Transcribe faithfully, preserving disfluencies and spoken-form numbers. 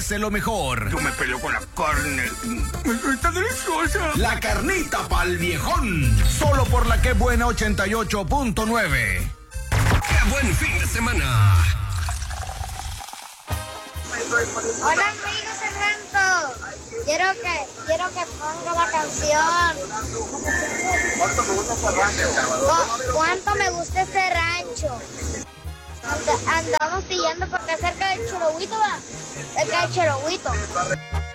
merece lo mejor. Yo me peleo con la carne. Está deliciosa. La carnita pa'l viejón. Solo por la Que Buena ochenta y ocho punto nueve. ¡Qué buen fin de semana! Hola amigos Serranto. Quiero que, quiero que ponga la canción. ¿Cuánto me gusta este rancho? ¿Cuánto me gusta este rancho? And, andamos pillando porque cerca del Chorobuito, va. Cerca del Chorobuito.